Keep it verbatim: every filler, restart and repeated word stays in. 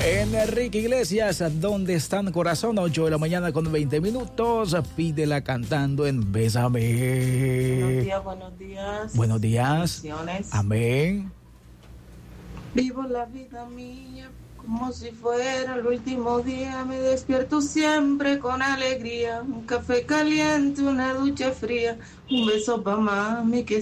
Enrique Iglesias, ¿dónde están, corazón? ocho de la mañana con veinte minutos. Pídela cantando en Bésame. Buenos días, buenos días. Buenos días. Amén. Vivo la vida mía como si fuera el último día. Me despierto siempre con alegría. Un café caliente, una ducha fría. Un beso pa' mami que